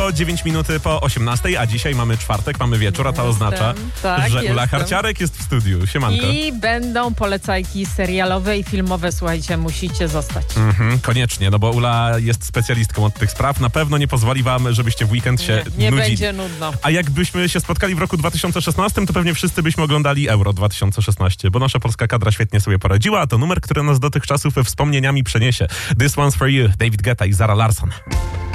Tylko 9 minuty po 18, a dzisiaj mamy czwartek, mamy wieczór, a to oznacza, że Ula Harciarek jest w studiu. Siemanko. I będą polecajki serialowe i filmowe, słuchajcie, musicie zostać. Koniecznie, no bo Ula jest specjalistką od tych spraw. Na pewno nie pozwoli wam, żebyście w weekend się nie nudzili. będzie nudno. A jakbyśmy się spotkali w roku 2016, to pewnie wszyscy byśmy oglądali Euro 2016, bo nasza polska kadra świetnie sobie poradziła, a to numer, który nas do tych czasów wspomnieniami przeniesie. This One's For You, David Guetta i Zara Larsson.